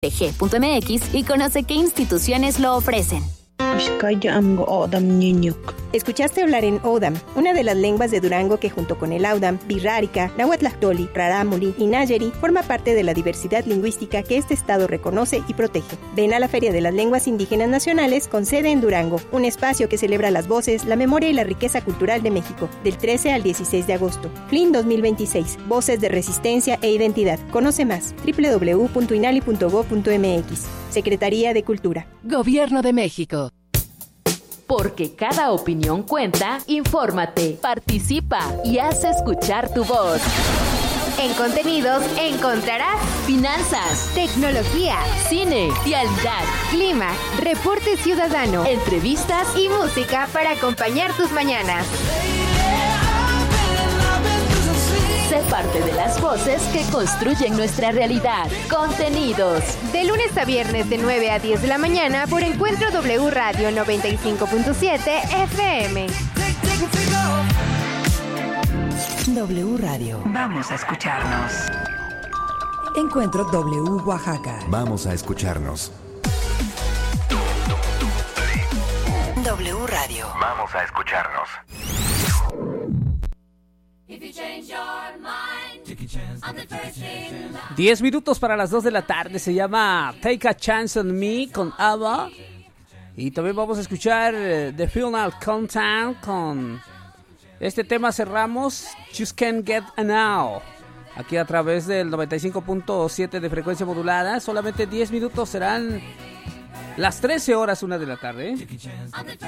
y conoce qué instituciones lo ofrecen. Escuchaste hablar en Odam, una de las lenguas de Durango que junto con el Audam, Birrárica, Nahuatlactoli, Rarámuri y Nayeri forma parte de la diversidad lingüística que este estado reconoce y protege. Ven a la Feria de las Lenguas Indígenas Nacionales con sede en Durango, un espacio que celebra las voces, la memoria y la riqueza cultural de México, del 13 al 16 de agosto. FLIN 2026, Voces de Resistencia e Identidad. Conoce más, www.inali.go.mx. Secretaría de Cultura. Gobierno de México. Porque cada opinión cuenta, infórmate, participa y haz escuchar tu voz. En Contenidos encontrarás finanzas, tecnología, cine, vialidad, clima, reporte ciudadano, entrevistas y música para acompañar tus mañanas. Sé parte de las voces que construyen nuestra realidad. Contenidos. De lunes a viernes de 9 a 10 de la mañana por Encuentro W Radio 95.7 FM. W Radio. Vamos a escucharnos. Encuentro W Oaxaca. Vamos a escucharnos. W Radio. Vamos a escucharnos. 10 minutos para las 2 de la tarde. Se llama Take a Chance on Me con ABBA. Y también vamos a escuchar The Final Countdown con este tema. Cerramos Just Can't Get Now, aquí a través del 95.7 de frecuencia modulada. Solamente 10 minutos, serán las 13 horas, 1 de la tarde.